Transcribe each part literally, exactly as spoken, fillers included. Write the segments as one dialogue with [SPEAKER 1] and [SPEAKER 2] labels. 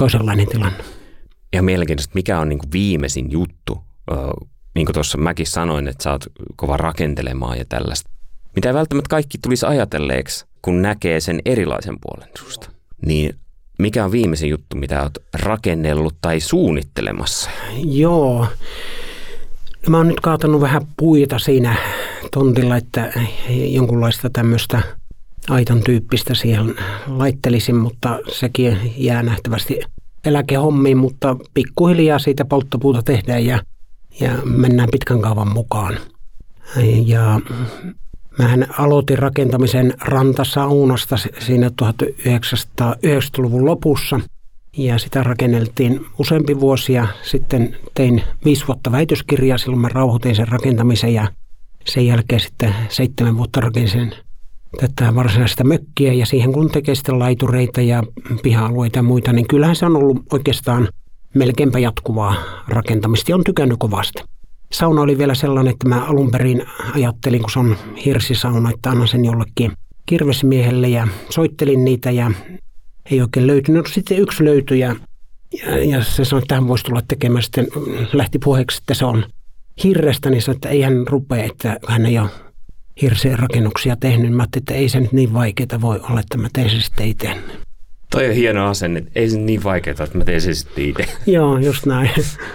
[SPEAKER 1] toisenlainen tilanne.
[SPEAKER 2] Ja mielenkiintoista, mikä on niin kuin viimeisin juttu? Niin kuin tuossa mäkin sanoin, että sä oot kova rakentelemaan ja tällaista. Mitä ei välttämättä kaikki tulisi ajatelleeksi, kun näkee sen erilaisen puolen susta. Niin mikä on viimeisin juttu, mitä oot rakennellut tai suunnittelemassa?
[SPEAKER 1] Joo. No, mä oon nyt kaatanut vähän puita siinä tontilla, että jonkunlaista tämmöistä aitan tyyppistä siihen laittelisin, mutta sekin jää nähtävästi eläkehommiin, mutta pikkuhiljaa siitä polttopuuta tehdään ja, ja mennään pitkän kaavan mukaan. Ja mähän aloitin rakentamisen rantasaunasta siinä tuhatyhdeksänsataayhdeksänkymmentäluvun lopussa ja sitä rakenneltiin useampi vuosia. Sitten tein viisi vuotta väitöskirjaa, silloin mä rauhoitin sen rakentamisen ja sen jälkeen sitten seitsemän vuotta rakensin tätä varsinaista mökkiä ja siihen kun tekee sitten laitureita ja piha-alueita ja muita, niin kyllähän se on ollut oikeastaan melkeinpä jatkuvaa rakentamista ja on tykännyt kovasti. Sauna oli vielä sellainen, että mä alun perin ajattelin, kun se on hirsisauna, että annan sen jollekin kirvesmiehelle ja soittelin niitä ja ei oikein löytynyt. Sitten yksi löytyi ja, ja, ja se sanoi, että hän voisi tulla tekemään. Sitten lähti puheeksi, että se on hirrestä, niin sanoi, että ei hän rupea, että hän ei ole hirseen rakennuksia tehnyt. Mä ajattelin, että ei se nyt niin vaikeaa voi olla, että mä tein se sitten itse.
[SPEAKER 2] Toi on hieno asenne. Ei se niin vaikeaa, että mä tein se sitten itse.
[SPEAKER 1] Joo, just näin.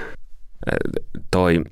[SPEAKER 2] Toi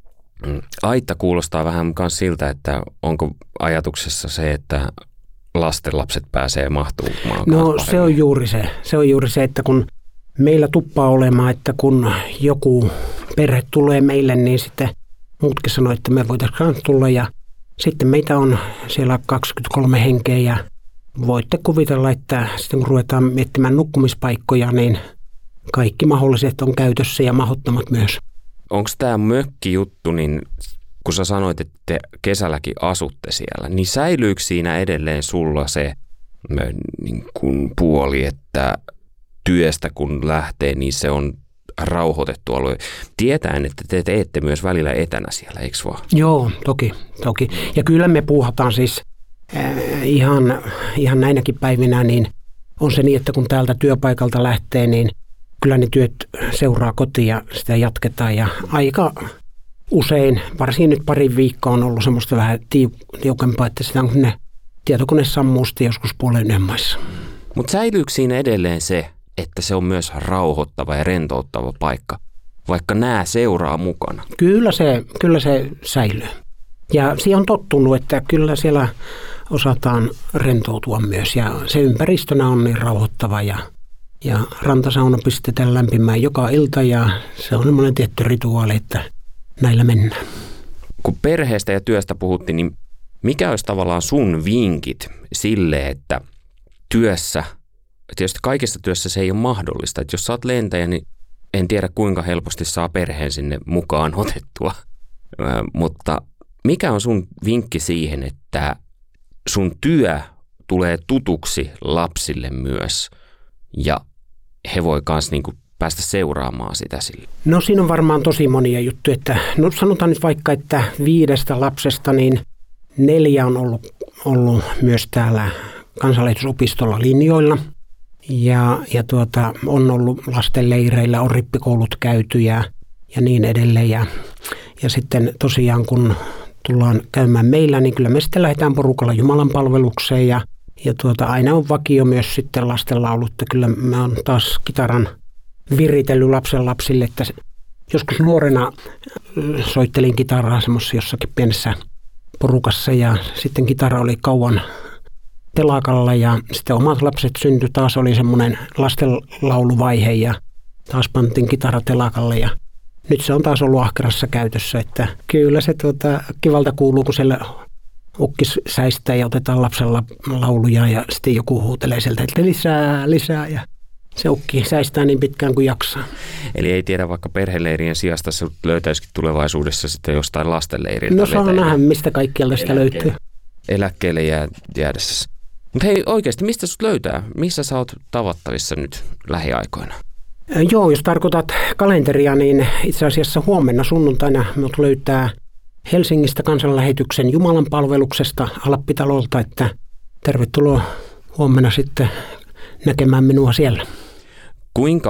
[SPEAKER 2] aitta kuulostaa vähän myös siltä, että onko ajatuksessa se, että lastenlapset pääsee mahtumaan.
[SPEAKER 1] No se on juuri se. Se on juuri se, että kun meillä tuppaa olemaan, että kun joku perhe tulee meille, niin sitten muutkin sanoo, että me voitaisiin tulla ja sitten meitä on siellä kaksikymmentäkolme henkeä ja voitte kuvitella, että sitten kun ruvetaan miettimään nukkumispaikkoja, niin kaikki mahdolliset on käytössä ja mahdottomat myös.
[SPEAKER 2] Onko tämä mökkijuttu, niin kun sä sanoit, että te kesälläkin asutte siellä, niin säilyykö siinä edelleen sulla se niin kuin puoli, että työstä kun lähtee, niin se on rauhoitettu alue. Tietäen, että te teette myös välillä etänä siellä, eikö vaan?
[SPEAKER 1] Joo, toki, toki. Ja kyllä me puuhataan siis äh, ihan, ihan näinäkin päivinä, niin on se niin, että kun täältä työpaikalta lähtee, niin kyllä ne työt seuraa kotiin ja sitä jatketaan. Ja aika usein, varsinkin nyt pari viikkoa on ollut semmoista vähän tiukempaa, että sitä on ne tietokone sammuu sitten joskus puolen yömaissa.
[SPEAKER 2] Mutta säilyykö siinä edelleen se, että se on myös rauhoittava ja rentouttava paikka, vaikka nämä seuraa mukana?
[SPEAKER 1] Kyllä se, kyllä se säilyy. Ja siihen on tottunut, että kyllä siellä osataan rentoutua myös. Ja se ympäristönä on niin rauhoittava ja, ja rantasauna pistetään lämpimään joka ilta ja se on semmoinen tietty rituaali, että näillä mennään.
[SPEAKER 2] Kun perheestä ja työstä puhuttiin, niin mikä olisi tavallaan sun vinkit sille, että työssä, tietysti kaikessa työssä se ei ole mahdollista, että jos sä oot lentäjä, niin en tiedä kuinka helposti saa perheen sinne mukaan otettua, mutta mikä on sun vinkki siihen, että sun työ tulee tutuksi lapsille myös ja he voi myös niinku päästä seuraamaan sitä sille?
[SPEAKER 1] No siinä on varmaan tosi monia juttuja, että no sanotaan nyt vaikka, että viidestä lapsesta niin neljä on ollut, ollut myös täällä kansanlähetysopistolla linjoilla ja, ja tuota, on ollut lastenleireillä, on rippikoulut käyty ja, ja niin edelleen ja, ja sitten tosiaan kun tullaan käymään meillä, niin kyllä me sitten lähdetään porukalla Jumalan palvelukseen ja, ja tuota, aina on vakio myös sitten lastenlaulut, että kyllä mä oon taas kitaran viritellyt lapsen lapsille, että joskus nuorena soittelin kitaraa semmoisessa jossakin pienessä porukassa ja sitten kitara oli kauan telakalla ja sitten omat lapset syntyi, taas oli semmoinen lastenlauluvaihe ja taas pantiin kitara telakalle ja nyt se on taas ollut ahkerassa käytössä, että kyllä se tuota, kivalta kuuluu, kun siellä ukkis säistää ja otetaan lapsella lauluja ja sitten joku huutelee sieltä, että lisää, lisää ja se ukki säistää niin pitkään kuin jaksaa.
[SPEAKER 2] Eli ei tiedä vaikka perheleirien sijasta se löytäisikin tulevaisuudessa sitten jostain lastenleiriltä.
[SPEAKER 1] No saa nähdä, mistä kaikkialta sitä löytyy.
[SPEAKER 2] Eläkkeelle jää, jäädessä. Mutta hei oikeasti, mistä sut löytää? Missä sä oot tavattavissa nyt lähiaikoina?
[SPEAKER 1] Joo, jos tarkoitat kalenteria, niin itse asiassa huomenna sunnuntaina minut löytää Helsingistä kansanlähetyksen Jumalan palveluksesta Alppitalolta, että tervetuloa huomenna sitten näkemään minua siellä.
[SPEAKER 2] Kuinka